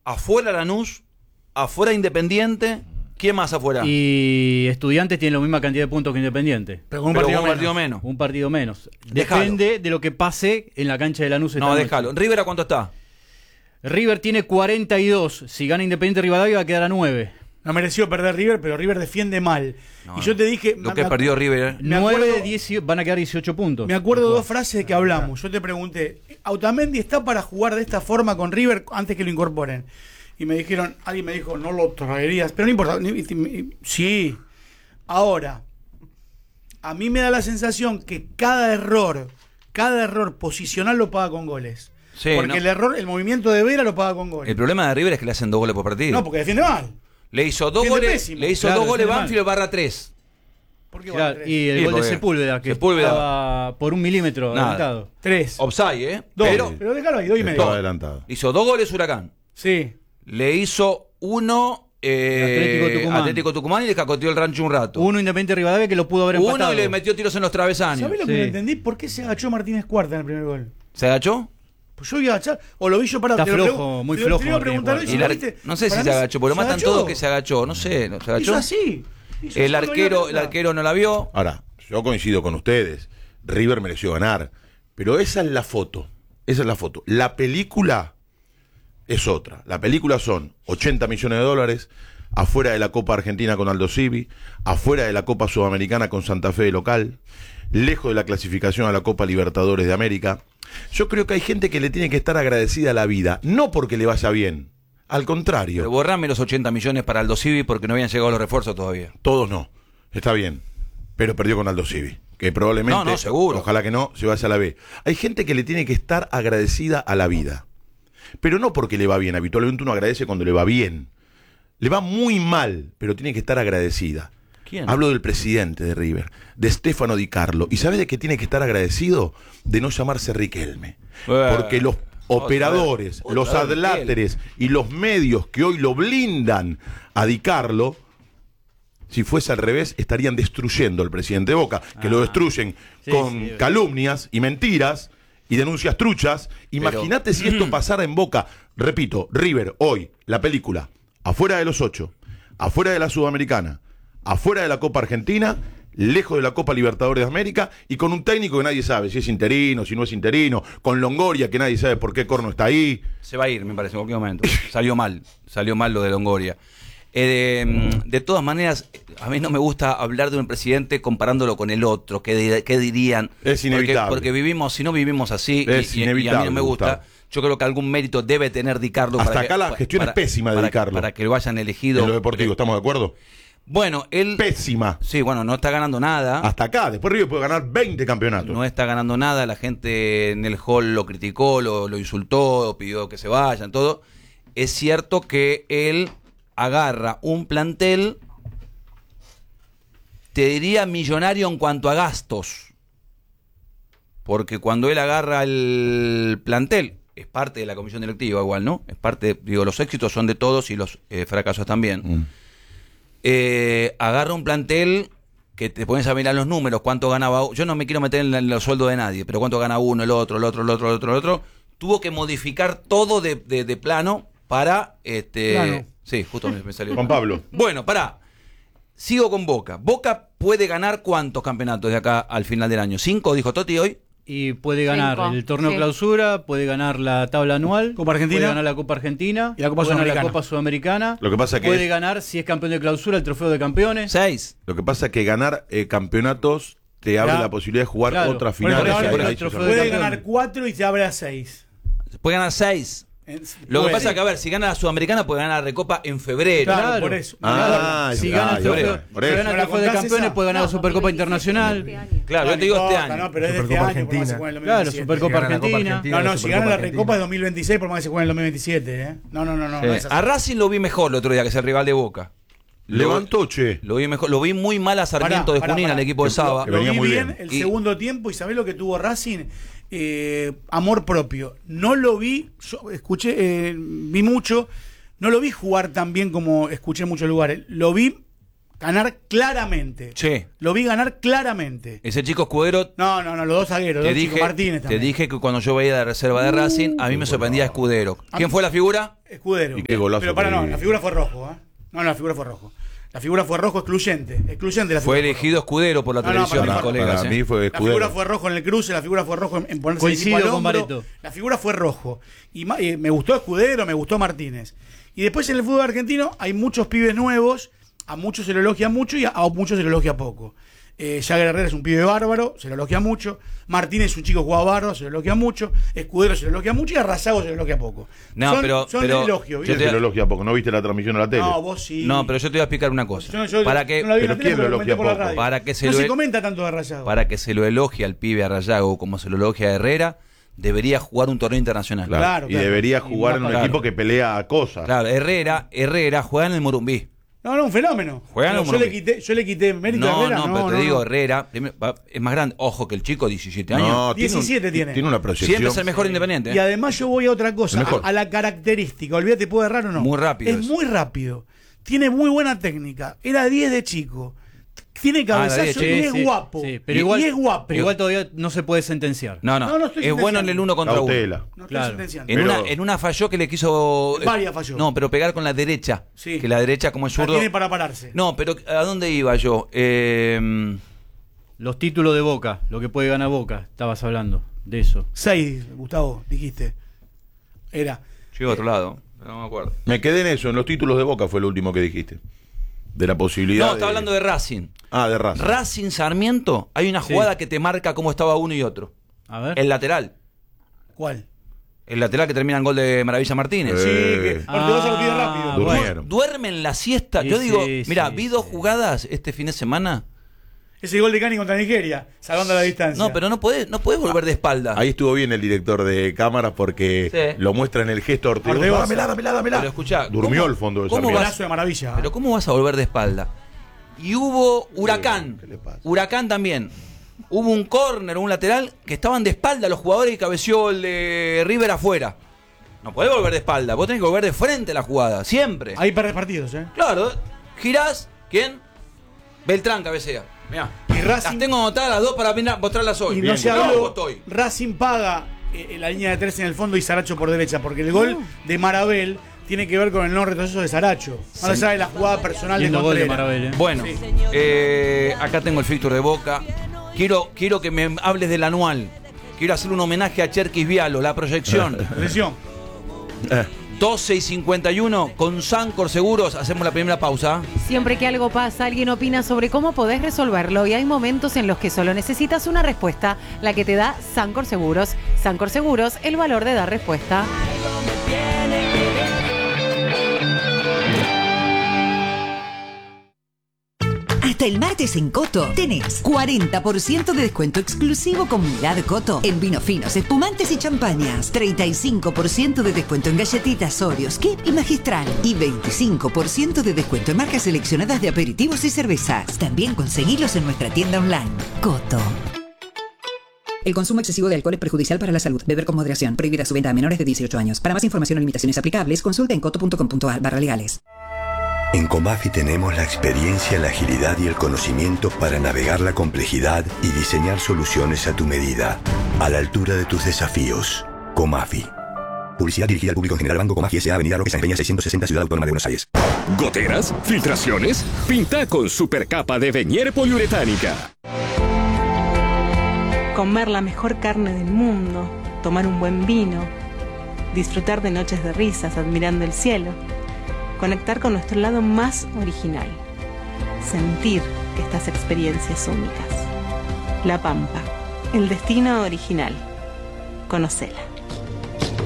afuera Lanús, afuera Independiente. ¿Quién más afuera? Y Estudiantes tiene la misma cantidad de puntos que Independiente. Pero con un partido menos. Un partido menos. Dejalo. Depende de lo que pase en la cancha de Lanús. No, déjalo. ¿River a cuánto está? River tiene 42. Si gana Independiente Rivadavia va a quedar a 9. No mereció perder River, pero River defiende mal. No, y yo te dije... Lo que perdió River. 9 de 10 van a quedar 18 puntos. Me acuerdo de dos frases que hablamos. Yo te pregunté, ¿Otamendi está para jugar de esta forma con River antes que lo incorporen? Y me dijeron, alguien me dijo, no lo traerías. Pero no importa. Sí. Ahora, a mí me da la sensación que cada error posicional lo paga con goles. Sí, porque el movimiento de Vera lo paga con goles. El problema de River es que le hacen 2 goles por partido. No, porque defiende mal. Le hizo 2 goles. Pésimo. Le hizo 2 goles Banfield barra 3. ¿Por qué Claro, va a y el gol de Sepúlveda, que estaba por 1 milímetro adelantado. 3. Offside, ¿eh? Pero déjalo ahí, 2 y medio. Estaba adelantado. Hizo 2 goles Huracán. Sí. Le hizo 1 Atlético Tucumán y le cacoteó el rancho un rato. 1 Independiente Rivadavia que lo pudo haber empatado. 1 y le metió tiros en los travesaños. ¿Sabés lo que no entendí? ¿Por qué se agachó Martínez Cuarta en el primer gol? ¿Se agachó? Pues yo iba a agachar, o lo vi yo parado. Está flojo, muy flojo. Te iba a preguntar eso, no sé si se agachó, porque lo matan todos que se agachó. No sé, ¿se agachó? Hizo así. El arquero no la vio. Ahora, yo coincido con ustedes. River mereció ganar. Pero esa es la foto. Esa es la foto. La película es otra. La película son 80 millones de dólares, afuera de la Copa Argentina con Aldo Civi, afuera de la Copa Sudamericana con Santa Fe de local, lejos de la clasificación a la Copa Libertadores de América. Yo creo que hay gente que le tiene que estar agradecida a la vida, no porque le vaya bien, al contrario. Pero borrame los 80 millones para Aldo Civi porque no habían llegado los refuerzos todavía. Todos no, está bien, pero perdió con Aldo Civi, que probablemente, no, seguro. Ojalá que no, se vaya a la B. Hay gente que le tiene que estar agradecida a la vida, pero no porque le va bien. Habitualmente uno agradece cuando le va bien. Le va muy mal, pero tiene que estar agradecida. ¿Quién? Hablo del presidente de River, de Stefano Di Carlo. ¿Y sabes de qué tiene que estar agradecido? De no llamarse Riquelme. Porque los operadores, los adláteres y los medios que hoy lo blindan a Di Carlo, si fuese al revés, estarían destruyendo al presidente de Boca, que lo destruyen con calumnias y mentiras y denuncias truchas. Imagínate si esto pasara en Boca. Repito, River, hoy, la película, afuera de los 8, afuera de la Sudamericana, afuera de la Copa Argentina, lejos de la Copa Libertadores de América y con un técnico que nadie sabe si es interino, si no es interino, con Longoria que nadie sabe por qué Corno está ahí. Se va a ir, me parece, en cualquier momento. Salió mal lo de Longoria. De todas maneras, a mí no me gusta hablar de un presidente comparándolo con el otro, qué dirían. Es inevitable. Porque vivimos, si no vivimos así, y a mí no me gusta. Gustavo. Yo creo que algún mérito debe tener Di Carlo. Hasta acá la gestión es pésima de Di Carlo. Para que lo hayan elegido. En lo deportivo, ¿estamos de acuerdo? Bueno, él... Pésima. Sí, bueno, no está ganando nada. Hasta acá, después River puede ganar 20 campeonatos. No está ganando nada, la gente en el hall lo criticó, lo insultó, pidió que se vayan, todo. Es cierto que él agarra un plantel, te diría millonario en cuanto a gastos. Porque cuando él agarra el plantel, es parte de la comisión directiva igual, ¿no? Es parte, digo, los éxitos son de todos y los fracasos también. Agarra un plantel que te pones a mirar los números, cuánto ganaba. Yo no me quiero meter en los sueldos de nadie, pero cuánto gana uno, el otro. Tuvo que modificar todo de plano para Plano. Sí, justo me salió. Juan Pablo. Bueno, pará. Sigo con Boca. Boca puede ganar ¿cuántos campeonatos de acá al final del año? ¿5, dijo Totti hoy? Y puede ganar 5, el torneo sí. clausura, puede ganar la tabla anual, Copa Argentina. puede ganar la Copa Argentina Y la Copa puede ganar Sudamericana. la Copa Sudamericana. Lo que pasa que puede ganar, si es campeón de clausura, el trofeo de campeones. 6. Lo que pasa es que ganar campeonatos te abre Ya. la posibilidad de jugar Claro. otras Por eso finales. ahora y el ahí trofeo se de llama. Puede campeón. ganar 4 y se abre a 6. Puede ganar 6. Lo que pasa es que, a ver, si gana la Sudamericana, puede ganar la Recopa en febrero. Claro, por eso. Si gana el trofeo, por si eso. gana el Pero trofeo de la campeones, contás puede ganar la No, Supercopa 2017 Internacional. este año. Claro, yo te digo este año. No, pero es de este Supercopa año, por más que se Argentina. juegue en el Claro, 2017. Supercopa Si gana la Copa Argentina. Argentina. No, la si Supercopa gana la Argentina. Recopa es 2026, por más que se juegue en el 2027, ¿eh? No, no es así. A Racing lo vi mejor el otro día, que es el rival de Boca. Levantó, che. Lo vi mejor, lo vi muy mal a Sarmiento de Junín, al equipo de Saba. Que Lo venía vi muy bien bien. el Y- segundo tiempo y ¿sabés lo que tuvo Racing? Amor propio. No lo vi, yo escuché, vi mucho, no lo vi jugar tan bien como escuché en muchos lugares. Lo vi Ganar claramente. Sí. Lo vi ganar claramente. Ese chico Escudero, No, los dos zagueros, los dos chicos Martínez te también. dije que cuando yo veía de reserva de Racing, a mí me sorprendía Escudero. ¿Quién fue la figura? Escudero. Y qué golazo Pero para, que no, vi. la figura fue rojo, ¿eh? No, la figura fue rojo. La figura fue rojo excluyente. Excluyente la Fue figura elegido Escudero por la No, no, televisión, para mis mí- colegas. Para mí fue La Escudero. figura fue rojo en el cruce, la figura fue rojo en ponerse Coincido el equipo al con hombro. Barreto. La figura fue rojo. Y me gustó Escudero, me gustó Martínez. Y después en el fútbol argentino hay muchos pibes nuevos, a muchos se lo elogia mucho y a muchos se lo elogia poco. Jagger Herrera es un pibe bárbaro, se lo elogia mucho. Martínez es un chico jugado bárbaro, se lo elogia mucho. Escudero se lo elogia mucho y a Razago se lo elogia poco. No, son pero- son pero- el elogio. ¿Quién ¿viste? se lo elogia poco? ¿No viste la transmisión a la tele? No, vos sí. No, pero yo te voy a explicar una cosa. Yo para no la que, vi en la pero tele, ¿quién lo comenté elogia por la poco? radio. Para que se no lo- se comenta tanto de Razago. para que se lo elogie al pibe a Rayago como se lo elogia a Herrera, debería jugar un torneo internacional. Claro, Claro, y claro. debería Y jugar más en un claro. equipo que pelea a cosas. Claro, Herrera juega en el Morumbí. No, un fenómeno. Juegan Pero los yo le quité mérito a No, Herrera. no, pero te digo, Herrera es más grande. Ojo que el chico, 17 años. No, 17 tiene. Tiene una proyección. Siempre es el mejor Independiente. Y además yo voy a otra cosa, El mejor. a la característica. Olvídate, ¿puede errar o no? Muy rápido Es es. muy rápido. Tiene muy buena técnica. Era 10 de chico. Tiene cabezazo sí, y es sí, guapo. sí, pero y igual, es guapo. pero igual todavía no se puede sentenciar. No, No, no estoy es bueno en el uno contra uno. Cautela. No estoy Claro. sentenciando. Pero- En una falló que le quiso. Varias falló. No, pero pegar con la derecha. Sí. Que la derecha, como es La zurdo. tiene para pararse. No, pero ¿a dónde iba yo? Los títulos de Boca, lo que puede ganar Boca, estabas hablando de eso. 6, Gustavo, dijiste. Era. Llego a otro lado, pero no me acuerdo. Me quedé en eso, en los títulos de Boca fue lo último que dijiste. De la posibilidad No, estaba hablando de Racing. Ah, de Racing. Racing Sarmiento, hay una Sí. jugada que te marca cómo estaba uno y otro. A ver. El lateral. ¿Cuál? El lateral que termina en gol de Maravilla Martínez. Sí, que Ortigosa lo pide rápido. bueno. Durmieron. Duermen la siesta. Sí, Yo digo, sí, mira, sí, vi dos sí. jugadas este fin de semana. Ese gol de Cani contra Nigeria, salvando la distancia. No, pero no podés volver de espalda. Ahí estuvo bien el director de cámaras porque Sí. lo muestra en el gesto Ortigosa. Ortigosa. Dámela. Pero escuchá, Durmió ¿cómo- el fondo de cómo Sarmiento. Golazo de maravilla. Pero ¿cómo vas a volver de espalda? Y hubo Huracán. ¿Qué le pasa? Huracán también. Hubo un córner, un lateral, que estaban de espalda los jugadores y cabeció el de River afuera. No podés volver de espalda, vos tenés que volver de frente a la jugada, siempre. Ahí perdés partidos, ¿eh? Claro, girás, ¿quién? Beltrán cabecea. Mirá. Y Racing- Las tengo anotadas las dos para mostrarlas hoy. Y Bien, no se ¿cómo habló. estoy? Racing paga la línea de 3 en el fondo y Saracho por derecha, porque el gol de Marabel tiene que ver con el no retroceso de Saracho. No le sabe la jugada personal de Lindo gol de Contreras. Marabel, ¿eh? Bueno, Sí. acá tengo el fixture de Boca. Quiero que me hables del anual. Quiero hacer un homenaje a Cherkis Vialo, la proyección. Atención. 12:51 con Sancor Seguros. Hacemos la primera pausa. Siempre que algo pasa, alguien opina sobre cómo podés resolverlo y hay momentos en los que solo necesitas una respuesta, la que te da Sancor Seguros. Sancor Seguros, el valor de dar respuesta. Hasta el martes en Coto tenés 40% de descuento exclusivo con Mirad Coto en vinos finos, espumantes y champañas. 35% de descuento en galletitas Oreos, Kip y Magistral. Y 25% de descuento en marcas seleccionadas de aperitivos y cervezas. También conseguilos en nuestra tienda online. Coto. El consumo excesivo de alcohol es perjudicial para la salud. Beber con moderación. Prohibida su venta a menores de 18 años. Para más información o limitaciones aplicables, consulta en coto.com.ar/legales. En Comafi tenemos la experiencia, la agilidad y el conocimiento para navegar la complejidad y diseñar soluciones a tu medida, a la altura de tus desafíos. Comafi. Publicidad dirigida al público en general. Banco Comafi S.A. Avenida Roque San Peña 660 Ciudad Autónoma de Buenos Aires. ¿Goteras? ¿Filtraciones? Pinta con supercapa de Venier poliuretánica. Comer la mejor carne del mundo, tomar un buen vino, disfrutar de noches de risas admirando el cielo, conectar con nuestro lado más original, sentir estas experiencias únicas. La Pampa, el destino original. Conocela.